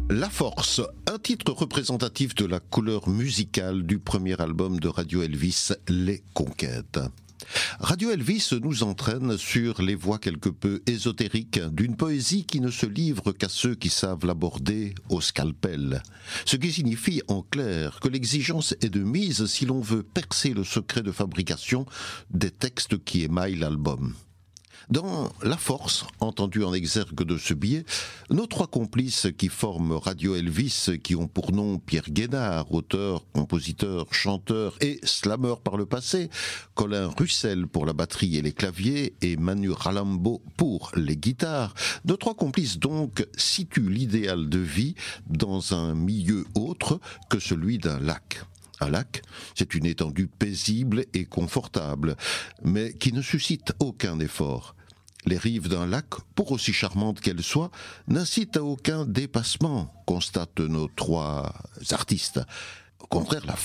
La Force, un titre représentatif de la couleur musicale du premier album de Radio Elvis, Les Conquêtes. Radio Elvis nous entraîne sur les voies quelque peu ésotériques d'une poésie qui ne se livre qu'à ceux qui savent l'aborder au scalpel. Ce qui signifie en clair que l'exigence est de mise si l'on veut percer le secret de fabrication des textes qui émaillent l'album. Dans La Force, entendue en exergue de ce billet, nos trois complices qui forment Radio Elvis, qui ont pour nom Pierre Guénard, auteur, compositeur, chanteur et slammer par le passé, Colin Russell pour la batterie et les claviers et Manu Ralambo pour les guitares, nos trois complices donc situent l'idéal de vie dans un milieu autre que celui d'un lac. Un lac, c'est une étendue paisible et confortable, mais qui ne suscite aucun effort. Les rives d'un lac, pour aussi charmantes qu'elles soient, n'incitent à aucun dépassement, constatent nos trois artistes. Au contraire, la